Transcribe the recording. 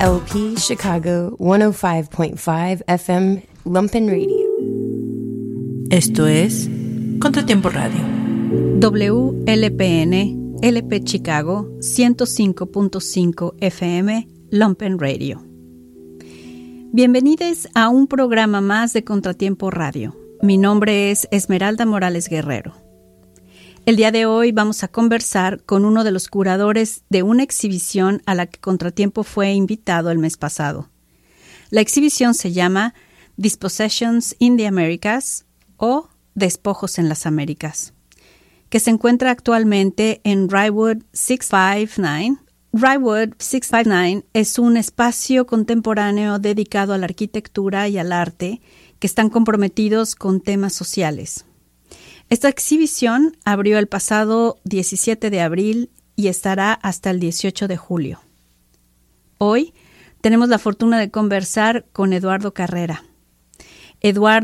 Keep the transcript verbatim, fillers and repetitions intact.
L P Chicago ciento cinco punto cinco F M Lumpen Radio. Esto es Contratiempo Radio. W L P N L P Chicago ciento cinco punto cinco F M Lumpen Radio. Bienvenidos a un programa más de Contratiempo Radio. Mi nombre es Esmeralda Morales Guerrero. El día de hoy vamos a conversar con uno de los curadores de una exhibición a la que Contratiempo fue invitado el mes pasado. La exhibición se llama Dispossessions in the Americas o Despojos en las Américas, que se encuentra actualmente en Rywood seiscientos cincuenta y nueve. Rywood seiscientos cincuenta y nueve es un espacio contemporáneo dedicado a la arquitectura y al arte que están comprometidos con temas sociales. Esta exhibición abrió el pasado diecisiete de abril y estará hasta el dieciocho de julio. Hoy tenemos la fortuna de conversar con Eduardo Carrera. Eduardo